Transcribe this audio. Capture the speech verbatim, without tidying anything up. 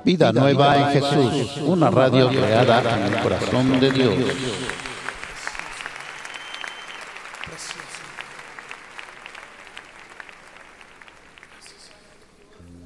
Vida Nueva en Jesús, una radio creada en el corazón de Dios.